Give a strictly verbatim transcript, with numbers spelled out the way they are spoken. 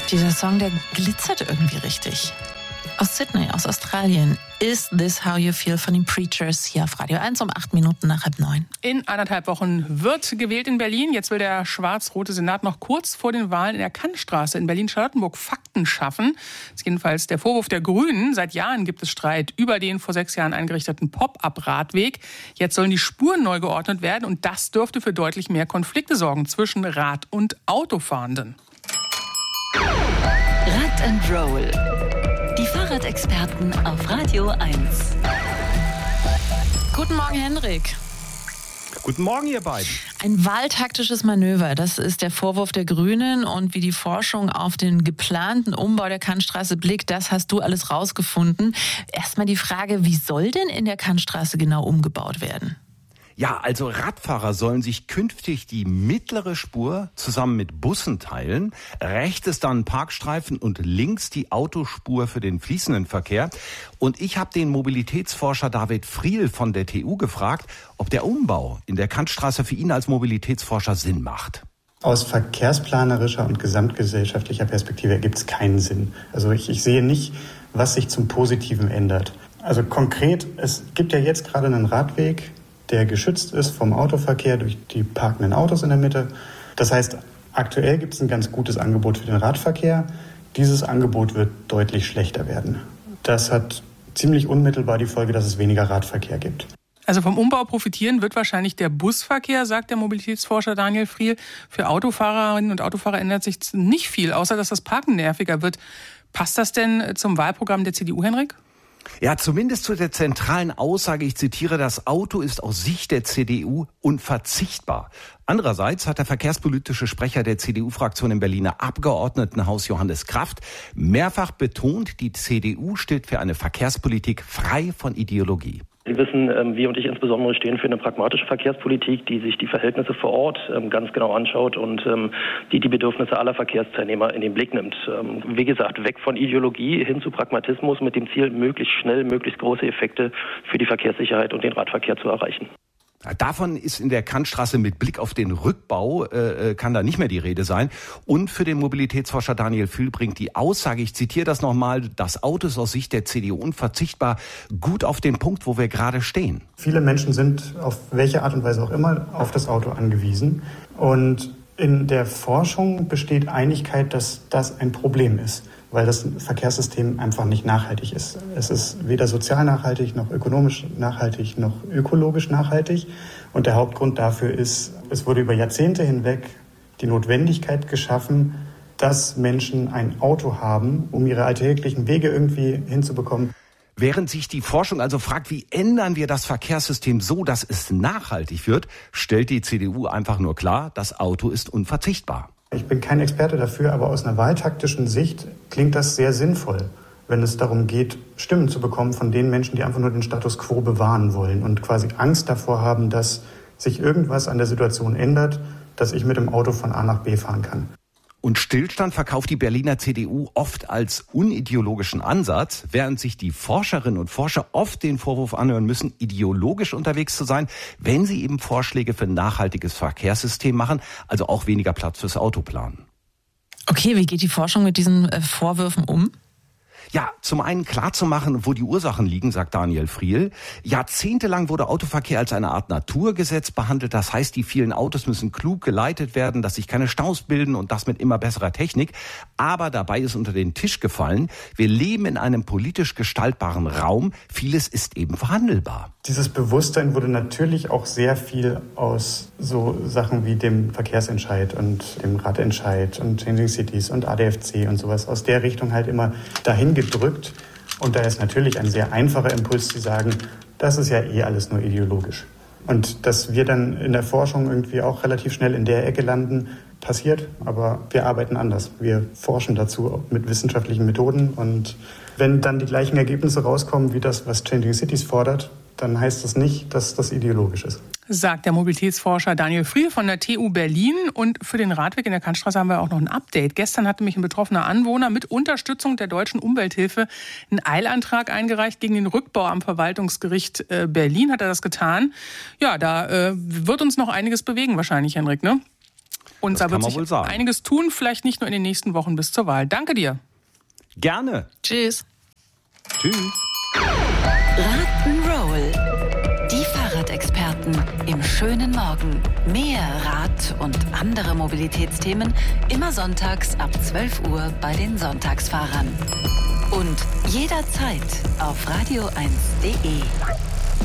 Dieser Song, der glitzert irgendwie richtig. Aus Sydney, aus Australien. Is This How You Feel von den Preachers hier auf Radio eins um acht Minuten nach halb neun. In anderthalb Wochen wird gewählt in Berlin. Jetzt will der schwarz-rote Senat noch kurz vor den Wahlen in der Kantstraße in Berlin-Charlottenburg Fakten schaffen. Das ist jedenfalls der Vorwurf der Grünen. Seit Jahren gibt es Streit über den vor sechs Jahren eingerichteten Pop-up-Radweg. Jetzt sollen die Spuren neu geordnet werden und das dürfte für deutlich mehr Konflikte sorgen zwischen Rad- und Autofahrenden. Rad and Roll. Die Fahrradexperten auf Radio eins. Guten Morgen, Henrik. Guten Morgen, ihr beiden. Ein wahltaktisches Manöver, das ist der Vorwurf der Grünen. Und wie die Forschung auf den geplanten Umbau der Kantstraße blickt, das hast du alles rausgefunden. Erstmal die Frage, wie soll denn in der Kantstraße genau umgebaut werden? Ja, also Radfahrer sollen sich künftig die mittlere Spur zusammen mit Bussen teilen. Rechts ist dann ein Parkstreifen und links die Autospur für den fließenden Verkehr. Und ich habe den Mobilitätsforscher David Friel von der T U gefragt, ob der Umbau in der Kantstraße für ihn als Mobilitätsforscher Sinn macht. Aus verkehrsplanerischer und gesamtgesellschaftlicher Perspektive ergibt es keinen Sinn. Also ich, ich sehe nicht, was sich zum Positiven ändert. Also konkret, es gibt ja jetzt gerade einen Radweg, der geschützt ist vom Autoverkehr durch die parkenden Autos in der Mitte. Das heißt, aktuell gibt es ein ganz gutes Angebot für den Radverkehr. Dieses Angebot wird deutlich schlechter werden. Das hat ziemlich unmittelbar die Folge, dass es weniger Radverkehr gibt. Also vom Umbau profitieren wird wahrscheinlich der Busverkehr, sagt der Mobilitätsforscher Daniel Friel. Für Autofahrerinnen und Autofahrer ändert sich nicht viel, außer dass das Parken nerviger wird. Passt das denn zum Wahlprogramm der C D U, Henrik? Ja, zumindest zu der zentralen Aussage, ich zitiere, das Auto ist aus Sicht der C D U unverzichtbar. Andererseits hat der verkehrspolitische Sprecher der C D U-Fraktion im Berliner Abgeordnetenhaus Johannes Kraft mehrfach betont, die C D U steht für eine Verkehrspolitik frei von Ideologie. Sie wissen, wir und ich insbesondere stehen für eine pragmatische Verkehrspolitik, die sich die Verhältnisse vor Ort ganz genau anschaut und die die Bedürfnisse aller Verkehrsteilnehmer in den Blick nimmt. Wie gesagt, weg von Ideologie hin zu Pragmatismus mit dem Ziel, möglichst schnell, möglichst große Effekte für die Verkehrssicherheit und den Radverkehr zu erreichen. Davon ist in der Kantstraße mit Blick auf den Rückbau, äh, kann da nicht mehr die Rede sein. Und für den Mobilitätsforscher Daniel Friel bringt die Aussage, ich zitiere das nochmal, das Auto ist aus Sicht der C D U unverzichtbar, gut auf den Punkt, wo wir gerade stehen. Viele Menschen sind auf welche Art und Weise auch immer auf das Auto angewiesen. Und in der Forschung besteht Einigkeit, dass das ein Problem ist, weil das Verkehrssystem einfach nicht nachhaltig ist. Es ist weder sozial nachhaltig, noch ökonomisch nachhaltig, noch ökologisch nachhaltig. Und der Hauptgrund dafür ist, es wurde über Jahrzehnte hinweg die Notwendigkeit geschaffen, dass Menschen ein Auto haben, um ihre alltäglichen Wege irgendwie hinzubekommen. Während sich die Forschung also fragt, wie ändern wir das Verkehrssystem so, dass es nachhaltig wird, stellt die C D U einfach nur klar, das Auto ist unverzichtbar. Ich bin kein Experte dafür, aber aus einer wahltaktischen Sicht klingt das sehr sinnvoll, wenn es darum geht, Stimmen zu bekommen von den Menschen, die einfach nur den Status quo bewahren wollen und quasi Angst davor haben, dass sich irgendwas an der Situation ändert, dass ich mit dem Auto von A nach B fahren kann. Und Stillstand verkauft die Berliner C D U oft als unideologischen Ansatz, während sich die Forscherinnen und Forscher oft den Vorwurf anhören müssen, ideologisch unterwegs zu sein, wenn sie eben Vorschläge für ein nachhaltiges Verkehrssystem machen, also auch weniger Platz fürs Auto planen. Okay, wie geht die Forschung mit diesen Vorwürfen um? Ja, zum einen klarzumachen, wo die Ursachen liegen, sagt Daniel Friel. Jahrzehntelang wurde Autoverkehr als eine Art Naturgesetz behandelt. Das heißt, die vielen Autos müssen klug geleitet werden, dass sich keine Staus bilden und das mit immer besserer Technik. Aber dabei ist unter den Tisch gefallen, wir leben in einem politisch gestaltbaren Raum. Vieles ist eben verhandelbar. Dieses Bewusstsein wurde natürlich auch sehr viel aus so Sachen wie dem Verkehrsentscheid und dem Radentscheid und Changing Cities und A D F C und sowas aus der Richtung halt immer dahin gedrückt. Und da ist natürlich ein sehr einfacher Impuls zu sagen, das ist ja eh alles nur ideologisch. Und dass wir dann in der Forschung irgendwie auch relativ schnell in der Ecke landen, passiert. Aber wir arbeiten anders. Wir forschen dazu mit wissenschaftlichen Methoden. Und wenn dann die gleichen Ergebnisse rauskommen wie das, was Changing Cities fordert, dann heißt das nicht, dass das ideologisch ist. Sagt der Mobilitätsforscher Daniel Friel von der T U Berlin. Und für den Radweg in der Kantstraße haben wir auch noch ein Update. Gestern hatte mich ein betroffener Anwohner mit Unterstützung der Deutschen Umwelthilfe einen Eilantrag eingereicht gegen den Rückbau am Verwaltungsgericht Berlin. Hat er das getan? Ja, da äh, wird uns noch einiges bewegen wahrscheinlich, Henrik, ne? Und das da kann wird man sich wohl sagen. einiges tun, vielleicht nicht nur in den nächsten Wochen bis zur Wahl. Danke dir. Gerne. Tschüss. Tschüss. Rock'n'Roll. Die Fahrradexperten im schönen Morgen. Mehr Rad und andere Mobilitätsthemen immer sonntags ab zwölf Uhr bei den Sonntagsfahrern. Und jederzeit auf radio eins punkt de.